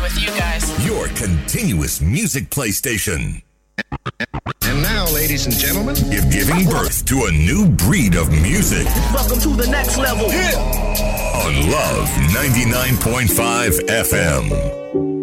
with you guys. Your continuous music PlayStation. And now, ladies and gentlemen, Giving birth to a new breed of music. Welcome to the next level. On Love 99.5 FM.